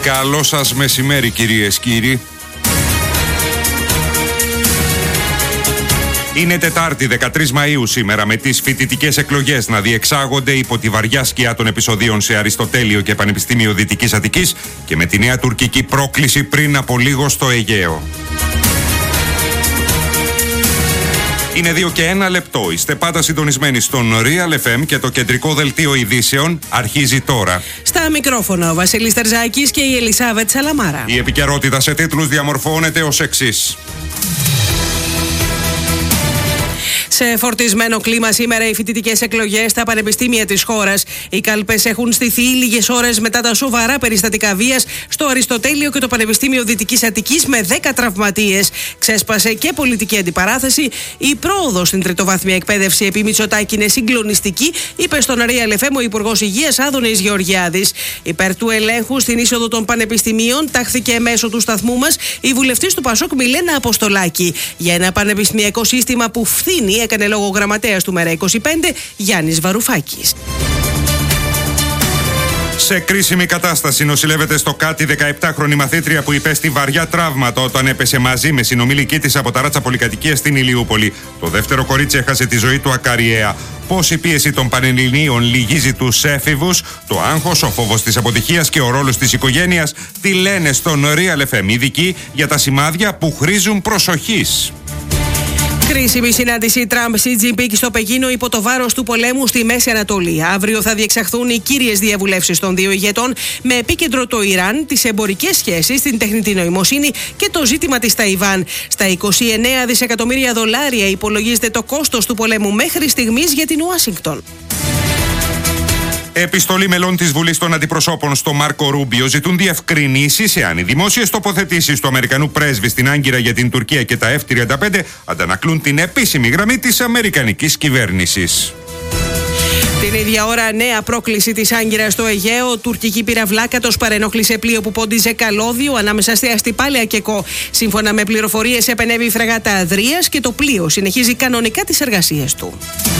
Καλό σας μεσημέρι, κυρίες και κύριοι. Είναι Τετάρτη 13 Μαΐου σήμερα, με τις φοιτητικές εκλογές να διεξάγονται υπό τη βαριά σκιά των επεισοδίων σε Αριστοτέλειο και Πανεπιστήμιο Δυτικής Αττικής και με τη νέα τουρκική πρόκληση πριν από λίγο στο Αιγαίο. Είναι 2 και 1 λεπτό. Είστε πάντα συντονισμένοι στον Real FM και το κεντρικό δελτίο ειδήσεων αρχίζει τώρα. Στα μικρόφωνα ο Βασίλης Τερζάκης και η Ελισάβετ Σαλαμάρα. Η επικαιρότητα σε τίτλους διαμορφώνεται ως εξής. Σε φορτισμένο κλίμα σήμερα οι φοιτητικές εκλογές στα πανεπιστήμια της χώρας. Οι κάλπες έχουν στηθεί λίγες ώρες μετά τα σοβαρά περιστατικά βίας στο Αριστοτέλειο και το Πανεπιστήμιο Δυτικής Αττικής με 10 τραυματίες. Ξέσπασε και πολιτική αντιπαράθεση. Η πρόοδος στην τριτοβάθμια εκπαίδευση επί Μητσοτάκη είναι συγκλονιστική, είπε στον Real FM ο Υπουργός Υγείας Άδωνης Γεωργιάδης. Υπέρ του ελέγχου στην είσοδο των πανεπιστημίων τάχθηκε μέσω του σταθμού μας η βουλευτής του Πασόκ Μιλένα Αποστολάκη. Για ένα πανεπιστημιακό σύστημα που φθήνει, έκανε λόγο ο γραμματέας του ΜΕΡΑ25 Γιάννης Βαρουφάκης. Σε κρίσιμη κατάσταση νοσηλεύεται στο Κάτι 17χρονη μαθήτρια που υπέστη βαριά τραύματα όταν έπεσε μαζί με συνομιλική της από ταράτσα πολυκατοικία στην Ηλιούπολη. Το δεύτερο κορίτσι έχασε τη ζωή του ακαριαία. Πώς η πίεση των Πανελληνίων λυγίζει τους έφηβους, το άγχος, ο φόβος της αποτυχίας και ο ρόλος της οικογένειας, τι λένε στον Real FM ειδικοί για τα σημάδια που χρήζουν προσοχής. Κρίσιμη συνάντηση Τραμπ-Σι Τζινπίνγκ στο Πεκίνο υπό το βάρος του πολέμου στη Μέση Ανατολή. Αύριο θα διεξαχθούν οι κύριες διαβουλεύσεις των δύο ηγετών με επίκεντρο το Ιράν, τις εμπορικές σχέσεις, την τεχνητή νοημοσύνη και το ζήτημα της Ταϊβάν. Στα 29 δισεκατομμύρια δολάρια υπολογίζεται το κόστος του πολέμου μέχρι στιγμής για την Ουάσιγκτον. Επιστολή μελών της Βουλής των Αντιπροσώπων στο Μάρκο Ρούμπιο ζητούν διευκρινήσεις εάν οι δημόσιες τοποθετήσεις του Αμερικανού πρέσβη στην Άγκυρα για την Τουρκία και τα F-35 αντανακλούν την επίσημη γραμμή της Αμερικανικής κυβέρνησης. Την ίδια ώρα, νέα πρόκληση της Άγκυρας στο Αιγαίο. Τουρκική πυραυλάκατος παρενόχλησε πλοίο που πόντιζε καλώδιο ανάμεσα στη Αστυπάλαια και Κο. Σύμφωνα με πληροφορίες, επενέβη η φρεγάτα Αδρίας και το πλοίο συνεχίζει κανονικά τις εργασίες του.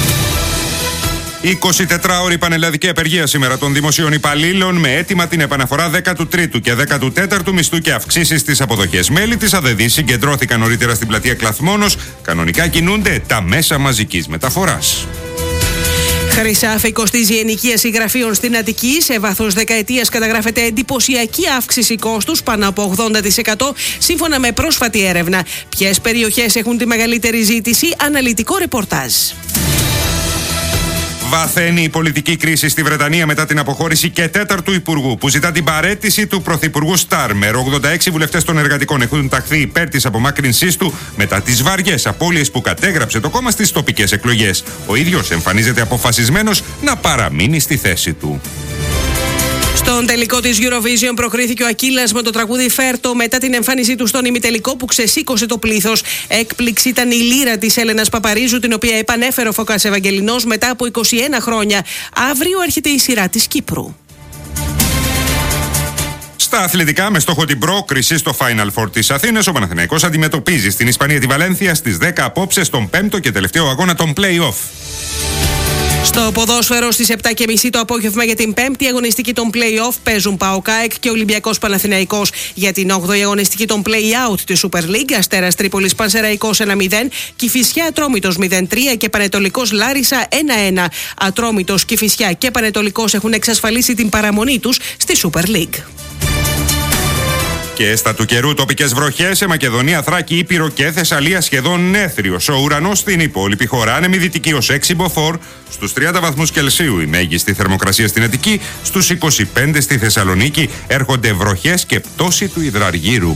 24ωρη πανελλαδική απεργία σήμερα των δημοσίων υπαλλήλων με αίτημα την επαναφορά 13ου και 14ου μισθού και αυξήσεις στις αποδοχές. Μέλη της ΑΔΕΔΗ συγκεντρώθηκαν νωρίτερα στην πλατεία Κλαθμόνος. Κανονικά κινούνται τα μέσα μαζικής μεταφοράς. Χρυσάφι κοστίζει η ενοικίαση γραφείων στην Αττική. Σε βάθος δεκαετίας καταγράφεται εντυπωσιακή αύξηση κόστους, πάνω από 80%, σύμφωνα με πρόσφατη έρευνα. Ποιες περιοχές έχουν τη μεγαλύτερη ζήτηση? Αναλυτικό ρεπορτάζ. Βαθαίνει η πολιτική κρίση στη Βρετανία μετά την αποχώρηση και τέταρτου υπουργού που ζητά την παραίτηση του πρωθυπουργού Στάρμερ. 86 βουλευτές των εργατικών έχουν ταχθεί υπέρ της απομάκρυνσής του μετά τις βαριές απώλειες που κατέγραψε το κόμμα στις τοπικές εκλογές. Ο ίδιος εμφανίζεται αποφασισμένος να παραμείνει στη θέση του. Στον τελικό της Eurovision προκρίθηκε ο Ακύλας με το τραγούδι Φέρτο μετά την εμφάνισή του στον ημιτελικό που ξεσήκωσε το πλήθος. Έκπληξη ήταν η λύρα της Έλενας Παπαρίζου, την οποία επανέφερε ο Φωκάς Ευαγγελινός μετά από 21 χρόνια. Αύριο έρχεται η σειρά της Κύπρου. Στα αθλητικά, με στόχο την πρόκριση στο Final Four της Αθήνας, ο Παναθηναϊκός αντιμετωπίζει στην Ισπανία τη Βαλένθια στις 10 απόψε στον 5ο και τελευταίο αγώνα των play-off. Στο ποδόσφαιρο στις 7:30 το απόγευμα για την 5η αγωνιστική των play-off παίζουν ΠΑΟΚ και Ολυμπιακός Παναθηναϊκός. Για την 8η αγωνιστική των play-out της Super League, Αστέρας Τρίπολης Πανσεραϊκός 1-0, Κηφισιά Ατρόμητος 0-3 και Πανετολικός Λάρισα 1-1. Ατρόμητος, Κηφισιά και Πανετολικός έχουν εξασφαλίσει την παραμονή τους στη Super League. Και στα του καιρού, τοπικές βροχές σε Μακεδονία, Θράκη, Ήπειρο και Θεσσαλία σχεδόν έθριος. Ο ουρανός στην υπόλοιπη χώρα άνεμη δυτική ως 6 μποφόρ, στους 30 βαθμούς Κελσίου η μέγιστη θερμοκρασία στην Αττική, στους 25 στη Θεσσαλονίκη έρχονται βροχές και πτώση του υδραργύρου.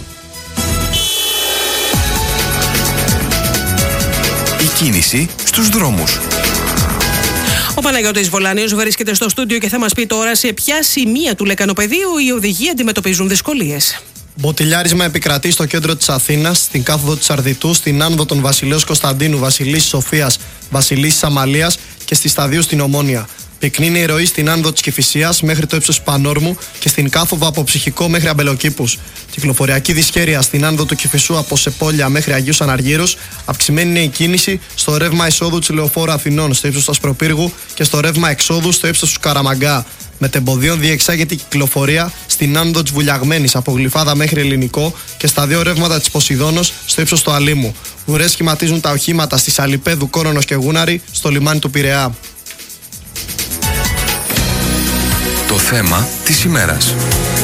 Η κίνηση στους δρόμους. Ο Παναγιώτης Βολάνιος βρίσκεται στο στούντιο και θα μας πει τώρα σε ποια σημεία του λεκανοπεδίου οι οδηγοί αντιμετωπίζουν δυσκολίες. Μποτιλιάρισμα επικρατεί στο κέντρο της Αθήνας, στην κάθοδο της Αρδιτού, στην άνοδο των Βασιλέως Κωνσταντίνου, Βασιλής Σοφίας, Βασιλής Αμαλίας και στη Σταδίου στην Ομόνια. Πυκνή η ροή στην άνοδο της Κηφισίας μέχρι το ύψος Πανόρμου και στην κάθοδο από Ψυχικό μέχρι Αμπελοκήπους. Κυκλοφοριακή δυσχέρεια στην άνοδο του Κηφισού από Σεπόλια μέχρι Αγίους Αναργύρους. Αυξημένη είναι η κίνηση στο ρεύμα εισόδου της Λεωφόρου Αθηνών στο ύψος του Ασπροπύργου και στο ρεύμα εξόδου στο ύψος του Καραμαγκά. Μετεμποδίων διεξάγεται η κυκλοφορία στην άνοδο της Βουλιαγμένης από Γλυφάδα μέχρι Ελληνικό και στα δύο ρεύματα της Ποσειδώνος στο ύψος του Αλήμου. Ουρές σχηματίζουν τα οχήματα στις Αλιπέδου, Κόρονος και Γούναρη στο λιμάνι του Πειραιά. Το θέμα της ημέρας.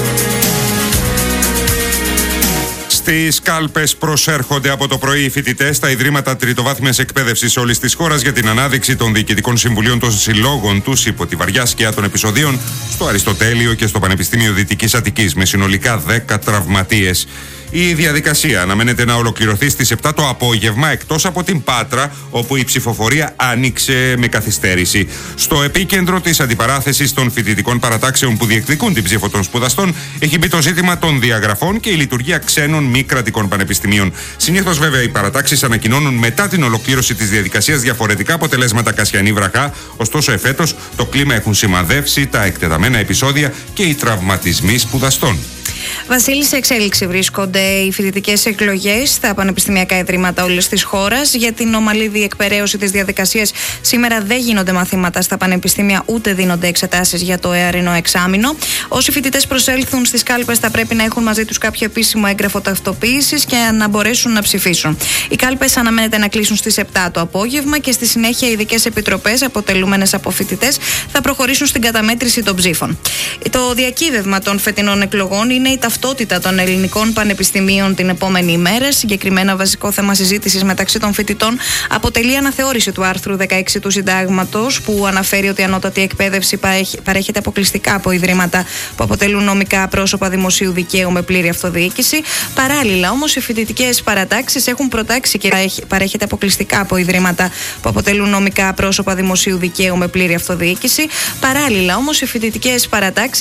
Στις κάλπες προσέρχονται από το πρωί οι φοιτητές στα ιδρύματα τριτοβάθμιας εκπαίδευσης όλης της χώρας για την ανάδειξη των διοικητικών συμβουλίων των συλλόγων τους υπό τη βαριά σκιά των επεισοδίων στο Αριστοτέλειο και στο Πανεπιστήμιο Δυτικής Αττικής με συνολικά 10 τραυματίες. Η διαδικασία αναμένεται να ολοκληρωθεί στις 7 το απόγευμα, εκτός από την Πάτρα, όπου η ψηφοφορία άνοιξε με καθυστέρηση. Στο επίκεντρο της αντιπαράθεσης των φοιτητικών παρατάξεων που διεκδικούν την ψήφο των σπουδαστών έχει μπει το ζήτημα των διαγραφών και η λειτουργία ξένων μη κρατικών πανεπιστημίων. Συνήθως, βέβαια, οι παρατάξεις ανακοινώνουν μετά την ολοκλήρωση της διαδικασίας διαφορετικά αποτελέσματα Κασιανή βραχά, ωστόσο εφέτος το κλίμα έχουν σημαδεύσει τα εκτεταμένα επεισόδια και οι τραυματισμοί σπουδαστών. Βασίλη, σε εξέλιξη βρίσκονται οι φοιτητικές εκλογές στα πανεπιστημιακά ιδρύματα όλης της χώρας. Για την ομαλή διεκπεραίωση της διαδικασίας, σήμερα δεν γίνονται μαθήματα στα πανεπιστήμια, ούτε δίνονται εξετάσεις για το εαρινό εξάμηνο. Όσοι φοιτητές προσέλθουν στις κάλπες θα πρέπει να έχουν μαζί τους κάποιο επίσημο έγγραφο ταυτοποίησης και να μπορέσουν να ψηφίσουν. Οι κάλπες αναμένεται να κλείσουν στις 7 το απόγευμα και στη συνέχεια οι ειδικές επιτροπές, αποτελούμενες από φοιτητές, θα προχωρήσουν στην καταμέτρηση των ψήφων. Το διακύβευμα των φετινών εκλογών είναι η ταυτότητα των ελληνικών πανεπιστημίων την επόμενη ημέρα. Συγκεκριμένα, βασικό θέμα συζήτησης μεταξύ των φοιτητών αποτελεί αναθεώρηση του άρθρου 16 του Συντάγματος, που αναφέρει ότι η ανώτατη εκπαίδευση παρέχεται αποκλειστικά από ιδρύματα που αποτελούν νομικά πρόσωπα δημοσίου δικαίου με πλήρη αυτοδιοίκηση. Παράλληλα, όμως, οι φοιτητικές παρατάξεις έχουν προτάξει και παρέχεται αποκλειστικά από ιδρύματα που αποτελούν νομικά πρόσωπα δημοσίου δικαίου με πλήρη αυτοδιοίκηση. Παράλληλα, όμως, οι φοιτητικές παρατάξεις